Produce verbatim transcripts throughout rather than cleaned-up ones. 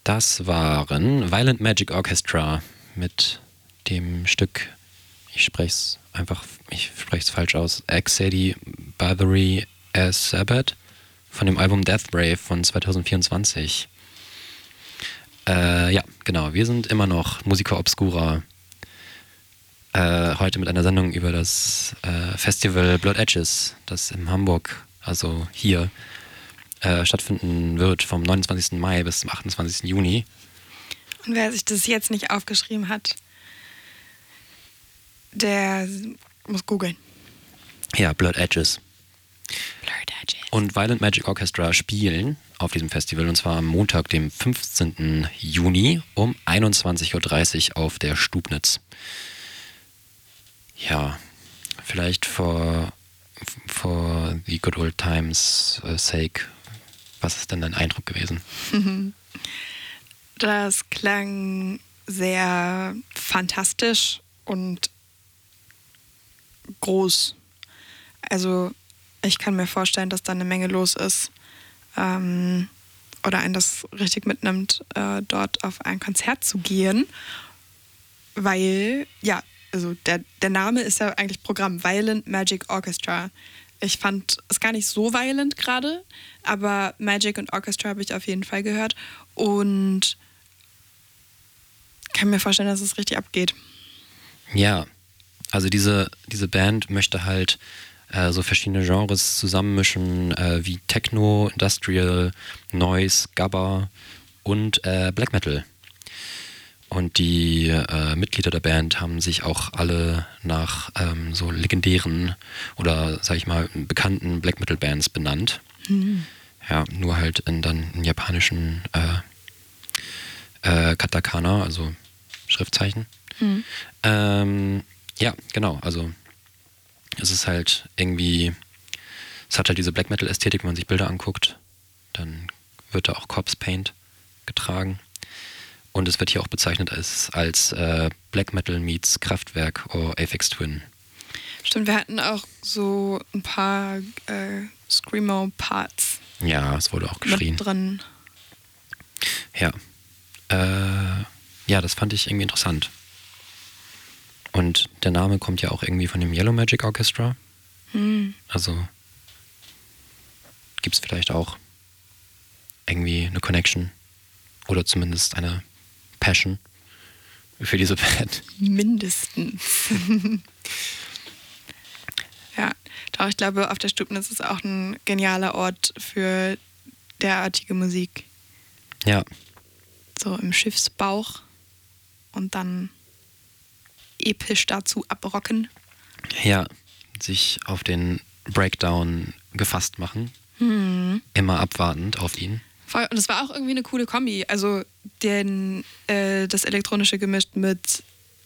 Das waren Violent Magic Orchestra mit dem Stück, ich spreche es einfach, ich spreche es falsch aus, Exedi Bathory as Sabbath von dem Album Death Brave von zwanzig vierundzwanzig. Äh, ja, genau, wir sind immer noch Musica Obscura. Äh, heute mit einer Sendung über das äh, Festival Blood Edges, das in Hamburg, also hier, äh, stattfinden wird vom neunundzwanzigsten Mai bis zum achtundzwanzigsten Juni. Und wer sich das jetzt nicht aufgeschrieben hat, der muss googeln. Ja, Blood Edges. Blood Edges. Und Violent Magic Orchestra spielen auf diesem Festival, und zwar am Montag, dem fünfzehnten Juni um einundzwanzig Uhr dreißig auf der Stubnitz. Ja, vielleicht for, for the good old times sake, was ist denn dein Eindruck gewesen? Das klang sehr fantastisch und groß. Also ich kann mir vorstellen, dass da eine Menge los ist ähm, oder einen das richtig mitnimmt, äh, dort auf ein Konzert zu gehen, weil, ja, also der, der Name ist ja eigentlich Programm, Violent Magic Orchestra. Ich fand es gar nicht so violent gerade, aber Magic und Orchestra habe ich auf jeden Fall gehört und kann mir vorstellen, dass es richtig abgeht. Ja, also diese, diese Band möchte halt äh, so verschiedene Genres zusammenmischen, äh, wie Techno, Industrial, Noise, Gabba und äh, Black Metal. Und die äh, Mitglieder der Band haben sich auch alle nach ähm, so legendären oder, sag ich mal, bekannten Black Metal Bands benannt. Mhm. Ja, nur halt in dann in japanischen äh, äh, Katakana, also Schriftzeichen. Mhm. Ähm, ja, genau, also es ist halt irgendwie, es hat halt diese Black Metal Ästhetik, wenn man sich Bilder anguckt, dann wird da auch Corpse Paint getragen. Und es wird hier auch bezeichnet als, als äh, Black Metal meets Kraftwerk oder Aphex Twin. Stimmt, wir hatten auch so ein paar äh, Screamo-Parts. Ja, es wurde auch geschrien. Mit drin. Ja. Äh, ja, das fand ich irgendwie interessant. Und der Name kommt ja auch irgendwie von dem Yellow Magic Orchestra. Hm. Also gibt es vielleicht auch irgendwie eine Connection oder zumindest eine Passion für diese Band. Mindestens. Ja, doch, ich glaube, auf der Stubnitz ist auch ein genialer Ort für derartige Musik. Ja. So im Schiffsbauch und dann episch dazu abrocken. Ja, sich auf den Breakdown gefasst machen. Hm. Immer abwartend auf ihn. Voll. Und es war auch irgendwie eine coole Kombi. Also den, äh, das Elektronische gemischt mit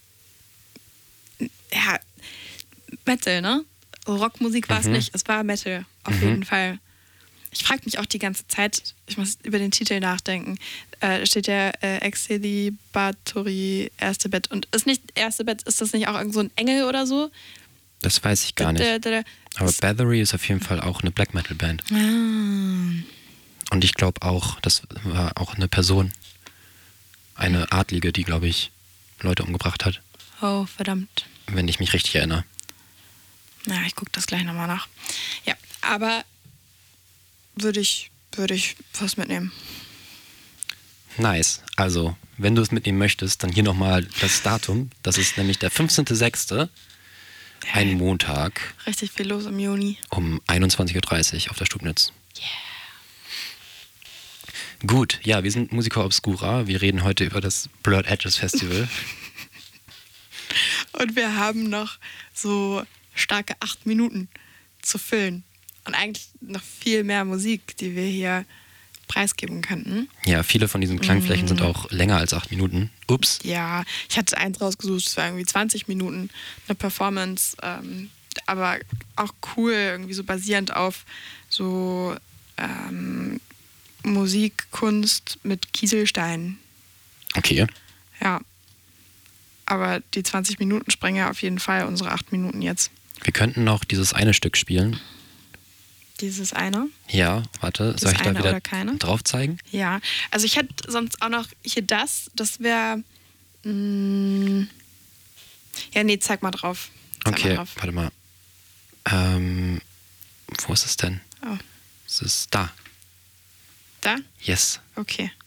ja, Metal, ne? Rockmusik war es mhm. nicht, es war Metal, auf mhm. jeden Fall. Ich frage mich auch die ganze Zeit, ich muss über den Titel nachdenken. Äh, da steht ja äh, Exedi Bathory Erste Bett. Und ist nicht Erste Bett, ist das nicht auch irgend so ein Engel oder so? Das weiß ich gar nicht. Da, da, da, Aber Bathory ist auf jeden Fall auch eine Black Metal Band. Ah. Und ich glaube auch, das war auch eine Person, eine Adlige, die, glaube ich, Leute umgebracht hat. Oh, verdammt. Wenn ich mich richtig erinnere. Na, ich gucke das gleich nochmal nach. Ja, aber würde ich, würde ich was mitnehmen. Nice. Also, wenn du es mitnehmen möchtest, dann hier nochmal das Datum. Das ist nämlich der fünfzehnten sechsten Ein Montag. Richtig viel los im Juni. Um einundzwanzig Uhr dreißig auf der Stubnitz. Yeah. Gut, ja, wir sind Musica Obscura. Wir reden heute über das Blood Edges Festival. Und wir haben noch so starke acht Minuten zu füllen. Und eigentlich noch viel mehr Musik, die wir hier preisgeben könnten. Ja, viele von diesen Klangflächen mm. sind auch länger als acht Minuten. Ups. Ja, ich hatte eins rausgesucht, es war irgendwie zwanzig Minuten, eine Performance, ähm, aber auch cool, irgendwie so basierend auf so ähm, Musik, Kunst mit Kieselsteinen. Okay. Ja. Aber die zwanzig Minuten sprengen ja auf jeden Fall unsere acht Minuten jetzt. Wir könnten noch dieses eine Stück spielen. Dieses eine. Ja, warte, Das soll ich da eine wieder oder keine? drauf zeigen? Ja, also ich hätte sonst auch noch hier das. Das wäre. Ja, nee, zeig mal drauf. Zeig Okay, mal drauf. warte mal. Ähm, wo ist es denn? Oh. Es ist da. Da? Yes. Okay.